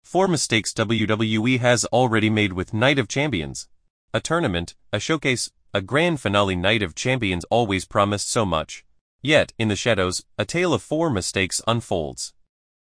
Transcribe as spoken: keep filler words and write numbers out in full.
Four mistakes W W E has already made with Night of Champions. A tournament, a showcase, a grand finale. Night of Champions always promised so much. Yet, in the shadows, a tale of four mistakes unfolds.